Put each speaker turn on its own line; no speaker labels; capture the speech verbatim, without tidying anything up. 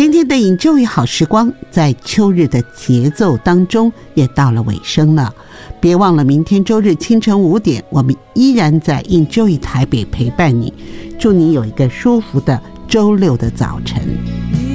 今天的Enjoy好时光在秋日的节奏当中也到了尾声了，别忘了明天周日清晨五点，我们依然在Enjoy台北陪伴你，祝你有一个舒服的周六的早晨。